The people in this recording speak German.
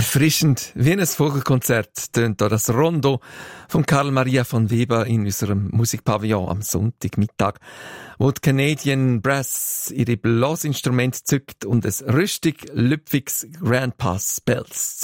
Erfrischend, wie ein Vogelkonzert, tönt da das Rondo von Karl Maria von Weber in unserem Musikpavillon am Sonntagmittag, wo die Canadian Brass ihre Blasinstrumente zückt und ein rüstig, lüpfiges Grandpa Spells